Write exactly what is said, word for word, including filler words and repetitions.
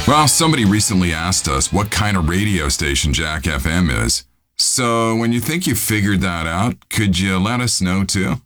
Well, somebody recently asked us what kind of radio station Jack F M is. So when you think you figured that out, could you let us know too?